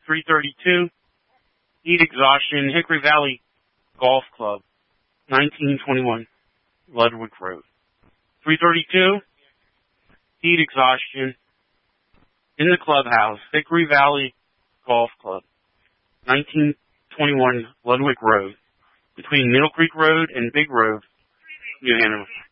332, heat exhaustion, Hickory Valley Golf Club, 1921 Ludwig Road. 332, heat exhaustion in the clubhouse, Hickory Valley Golf Club, 1921 Ludwig Road, between Middle Creek Road and Big Road, New Hanover.